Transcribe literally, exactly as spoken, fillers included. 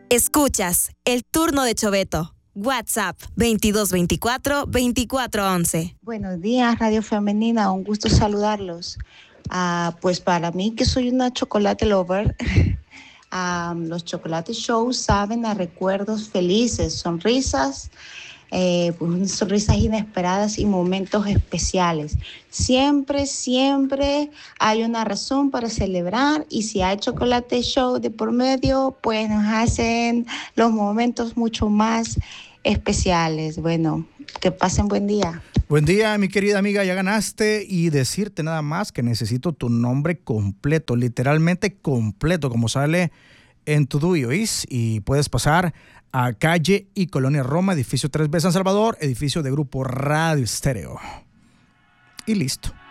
Escuchas el turno de Choveto. WhatsApp veintidós veinticuatro veinticuatro once. Buenos días, Radio Femenina, un gusto saludarlos. Uh, pues para mí, que soy una chocolate lover, um, los chocolate shows saben a recuerdos felices, sonrisas, eh, pues, sonrisas inesperadas y momentos especiales. Siempre, siempre hay una razón para celebrar, y si hay chocolate show de por medio, pues nos hacen los momentos mucho más especiales. Bueno, que pasen buen día. Buen día, mi querida amiga, ya ganaste, y decirte nada más que necesito tu nombre completo, literalmente completo, como sale en tu D U I, ¿oís? Y puedes pasar a calle y Colonia Roma, edificio tres B San Salvador, edificio de Grupo Radio Estéreo. Y listo.